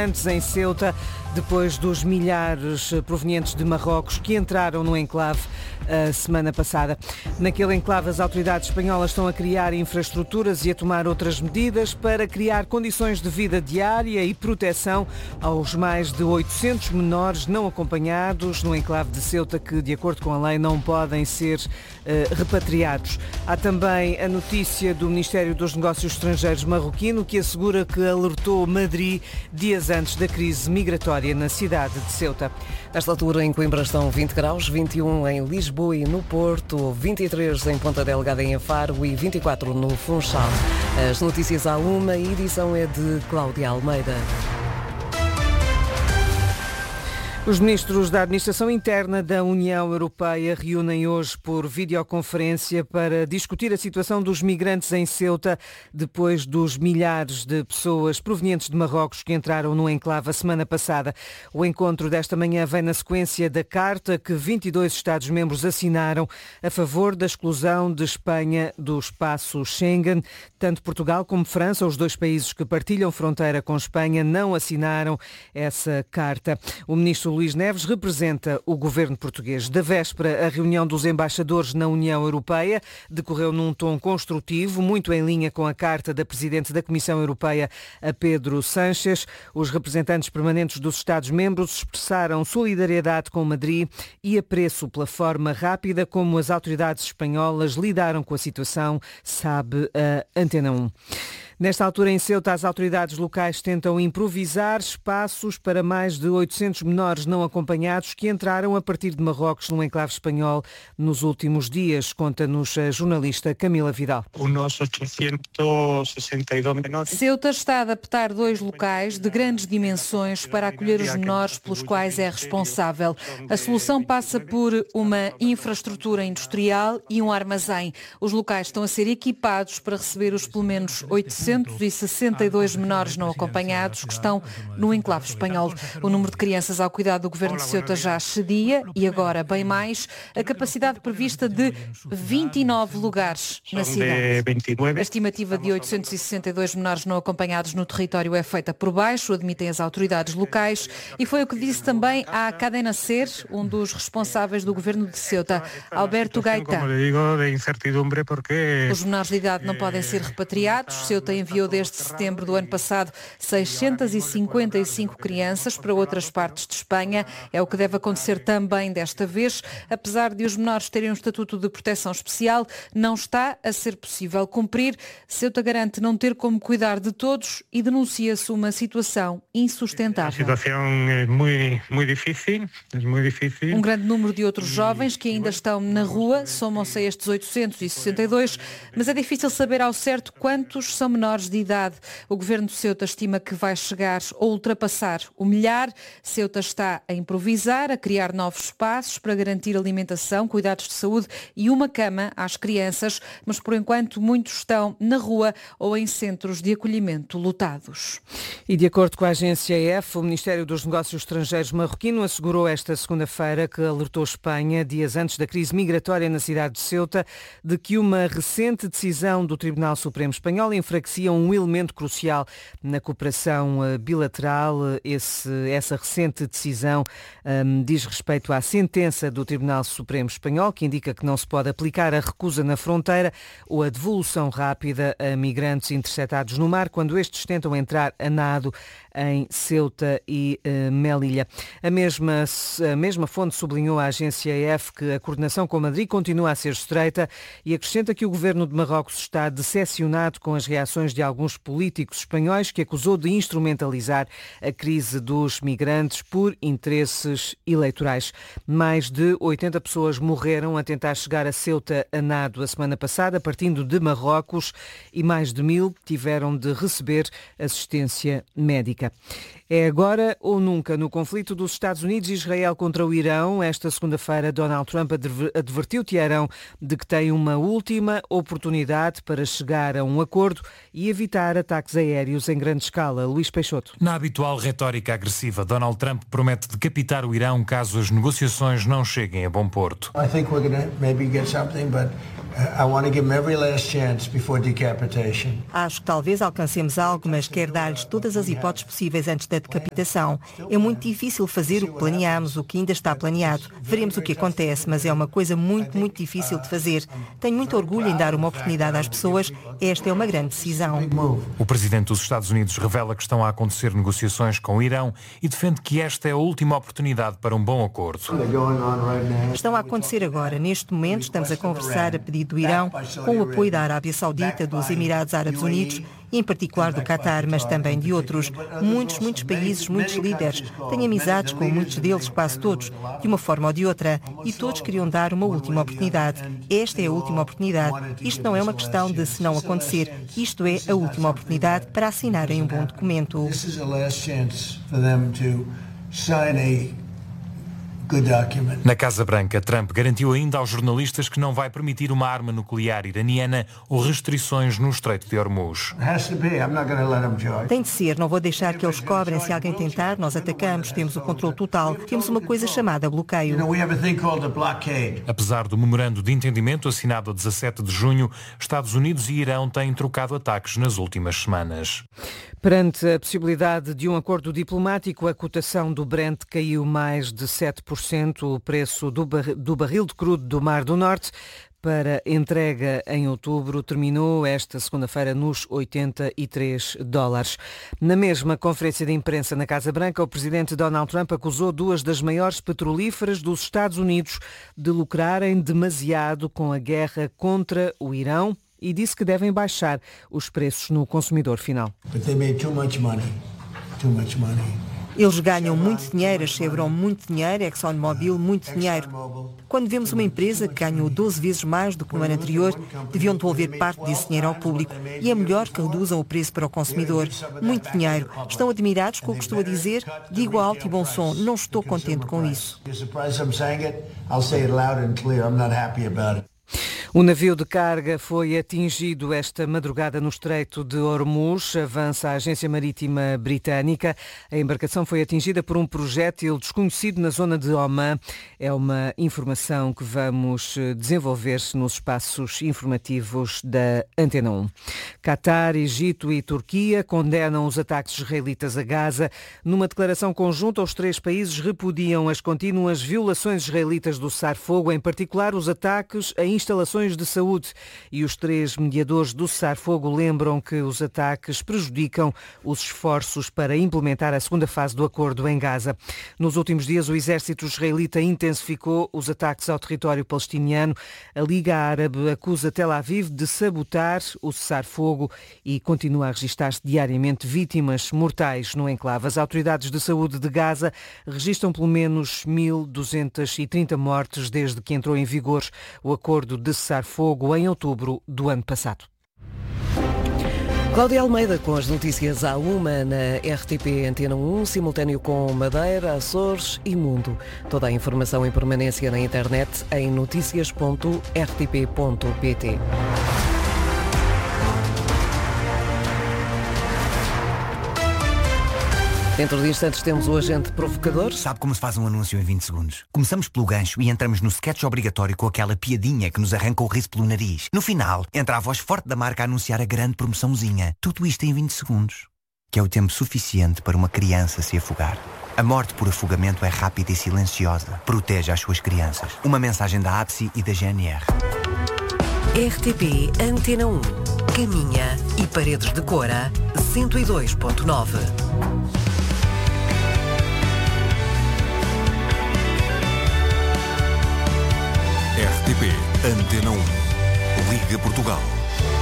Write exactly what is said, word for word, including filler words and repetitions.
migrantes em Ceuta, depois dos milhares provenientes de Marrocos que entraram no enclave a semana passada. Naquele enclave, as autoridades espanholas estão a criar infraestruturas e a tomar outras medidas para criar condições de vida diária e proteção aos mais de oitocentos menores não acompanhados no enclave de Ceuta que, de acordo com a lei, não podem ser uh, repatriados. Há também a notícia do Ministério dos Negócios Estrangeiros marroquino, que assegura que alertou Madrid dias antes da crise migratória na cidade de Ceuta. Nesta altura, em Coimbra estão vinte graus, vinte e um em Lisboa e no Porto, vinte e três em Ponta Delgada e em Faro e vinte e quatro no Funchal. As notícias à uma, a edição é de Cláudia Almeida. Os ministros da Administração Interna da União Europeia reúnem hoje por videoconferência para discutir a situação dos migrantes em Ceuta depois dos milhares de pessoas provenientes de Marrocos que entraram no enclave a semana passada. O encontro desta manhã vem na sequência da carta que vinte e dois Estados-membros assinaram a favor da exclusão de Espanha do espaço Schengen. Tanto Portugal como França, os dois países que partilham fronteira com Espanha, não assinaram essa carta. O ministro Luís Neves representa o governo português. Da véspera, a reunião dos embaixadores na União Europeia decorreu num tom construtivo, muito em linha com a carta da Presidente da Comissão Europeia, a Pedro Sánchez. Os representantes permanentes dos Estados-membros expressaram solidariedade com Madrid e apreço pela forma rápida como as autoridades espanholas lidaram com a situação, sabe a Antena um. Nesta altura, em Ceuta, as autoridades locais tentam improvisar espaços para mais de oitocentos menores não acompanhados que entraram a partir de Marrocos no enclave espanhol nos últimos dias, conta-nos a jornalista Camila Vidal. Uns oitocentos e sessenta e dois menores. Ceuta está a adaptar dois locais de grandes dimensões para acolher os menores pelos quais é responsável. A solução passa por uma infraestrutura industrial e um armazém. Os locais estão a ser equipados para receber os pelo menos oitocentos e sessenta e dois menores não acompanhados que estão no enclave espanhol. O número de crianças ao cuidado do governo de Ceuta já excedia e agora bem mais a capacidade prevista de vinte e nove lugares na cidade. A estimativa de oitocentos e sessenta e dois menores não acompanhados no território é feita por baixo, admitem as autoridades locais, e foi o que disse também à Cadena Ser, um dos responsáveis do governo de Ceuta, Alberto Gaitán. Os menores de idade não podem ser repatriados. Ceuta enviou desde setembro do ano passado seiscentas e cinquenta e cinco crianças para outras partes de Espanha. É o que deve acontecer também desta vez. Apesar de os menores terem um estatuto de proteção especial, não está a ser possível cumprir. Ceuta garante não ter como cuidar de todos e denuncia-se uma situação insustentável. A situação é muito, muito difícil, é muito difícil. Um grande número de outros jovens que ainda estão na rua, somam-se a estes oitocentos e sessenta e dois, mas é difícil saber ao certo quantos são menores de idade. O governo de Ceuta estima que vai chegar ou ultrapassar o milhar. Ceuta está a improvisar, a criar novos espaços para garantir alimentação, cuidados de saúde e uma cama às crianças, mas por enquanto muitos estão na rua ou em centros de acolhimento lotados. E de acordo com a agência E F, o Ministério dos Negócios Estrangeiros marroquino assegurou esta segunda-feira que alertou Espanha, dias antes da crise migratória na cidade de Ceuta, de que uma recente decisão do Tribunal Supremo Espanhol enfraquecia um elemento crucial na cooperação bilateral. Esse, essa recente decisão um, diz respeito à sentença do Tribunal Supremo Espanhol, que indica que não se pode aplicar a recusa na fronteira ou a devolução rápida a migrantes interceptados no mar quando estes tentam entrar a nado em Ceuta e uh, Melilla. A mesma, a mesma fonte sublinhou à agência E F que a coordenação com Madrid continua a ser estreita e acrescenta que o governo de Marrocos está decepcionado com as reações de alguns políticos espanhóis que acusou de instrumentalizar a crise dos migrantes por interesses eleitorais. Mais de oitenta pessoas morreram a tentar chegar a Ceuta a nado a semana passada, partindo de Marrocos, e mais de mil tiveram de receber assistência médica. É agora ou nunca no conflito dos Estados Unidos e Israel contra o Irão. Esta segunda-feira, Donald Trump advertiu Teherão de que tem uma última oportunidade para chegar a um acordo e evitar ataques aéreos em grande escala. Luís Peixoto. Na habitual retórica agressiva, Donald Trump promete decapitar o Irão caso as negociações não cheguem a bom porto. I think we're going to maybe get something, but I want to give them every last chance before decapitation. Acho que talvez alcancemos algo, mas quero dar-lhes todas as hipóteses possíveis antes da decapitação. É muito difícil fazer o que planeámos, o que ainda está planeado. Veremos o que acontece, mas é uma coisa muito, muito difícil de fazer. Tenho muito orgulho em dar uma oportunidade às pessoas. Esta é uma grande decisão. O presidente dos Estados Unidos revela que estão a acontecer negociações com o Irão e defende que esta é a última oportunidade para um bom acordo. Estão a acontecer agora. Neste momento estamos a conversar a pedido do Irão, com o apoio da Arábia Saudita, dos Emirados Árabes Unidos e em particular do Qatar, mas também de outros. Muitos, muitos países, muitos líderes. Tenho amizades com muitos deles, quase todos, de uma forma ou de outra, e todos queriam dar uma última oportunidade. Esta é a última oportunidade. Isto não é uma questão de se não acontecer. Isto é a última oportunidade para assinarem um bom documento. Na Casa Branca, Trump garantiu ainda aos jornalistas que não vai permitir uma arma nuclear iraniana ou restrições no Estreito de Hormuz. Tem de ser, não vou deixar que eles cobrem. Se alguém tentar, nós atacamos, temos o controle total. Temos uma coisa chamada bloqueio. Apesar do memorando de entendimento assinado a dezassete de junho, Estados Unidos e Irão têm trocado ataques nas últimas semanas. Perante a possibilidade de um acordo diplomático, a cotação do Brent caiu mais de sete por cento. O preço do, bar- do barril de crudo do Mar do Norte para entrega em outubro terminou esta segunda-feira nos oitenta e três dólares. Na mesma conferência de imprensa na Casa Branca, o presidente Donald Trump acusou duas das maiores petrolíferas dos Estados Unidos de lucrarem demasiado com a guerra contra o Irão e disse que devem baixar os preços no consumidor final. Eles ganham muito dinheiro, a Chevron muito dinheiro, a ExxonMobil muito dinheiro. Quando vemos uma empresa que ganhou doze vezes mais do que no ano anterior, deviam devolver parte desse dinheiro ao público. E é melhor que reduzam o preço para o consumidor. Muito dinheiro. Estão admirados com o que estou a dizer? Digo a alto e bom som, não estou contente com isso. O navio de carga foi atingido esta madrugada no Estreito de Hormuz, avança a agência marítima britânica. A embarcação foi atingida por um projétil desconhecido na zona de Oman. É uma informação que vamos desenvolver nos espaços informativos da Antena um. Qatar, Egito e Turquia condenam os ataques israelitas a Gaza. Numa declaração conjunta, os três países repudiam as contínuas violações israelitas do cessar-fogo, em particular os ataques a instalações de saúde, e os três mediadores do cessar-fogo lembram que os ataques prejudicam os esforços para implementar a segunda fase do acordo em Gaza. Nos últimos dias, o exército israelita intensificou os ataques ao território palestiniano. A Liga Árabe acusa Tel Aviv de sabotar o cessar-fogo e continua a registrar-se diariamente vítimas mortais no enclave. As autoridades de saúde de Gaza registram pelo menos mil duzentas e trinta mortes desde que entrou em vigor o acordo de cessar-fogo em outubro do ano passado. Cláudia Almeida com as notícias à uma na R T P Antena um, simultâneo com Madeira, Açores e Mundo. Toda a informação em permanência na internet em notícias ponto r t p ponto p t. Dentro de instantes temos o agente provocador. Sabe como se faz um anúncio em vinte segundos? Começamos pelo gancho e entramos no sketch obrigatório com aquela piadinha que nos arranca o riso pelo nariz. No final, entra a voz forte da marca a anunciar a grande promoçãozinha. Tudo isto em vinte segundos. Que é o tempo suficiente para uma criança se afogar. A morte por afogamento é rápida e silenciosa. Proteja as suas crianças. Uma mensagem da A B S I e da G N R. R T P Antena um. Caminha e Paredes de Cora cento e dois ponto nove. R T P Antena um. Liga Portugal.